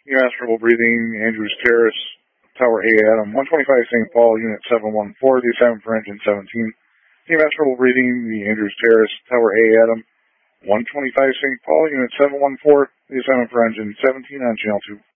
EMS Verbal Breathing, Andrews Terrace, Tower A Adam, 125 St. Paul, Unit 714, the assignment for Engine 17. EMS Verbal Breathing, the Andrews Terrace, Tower A Adam, 125 St. Paul, Unit 714, the assignment for Engine 17 on Channel 2.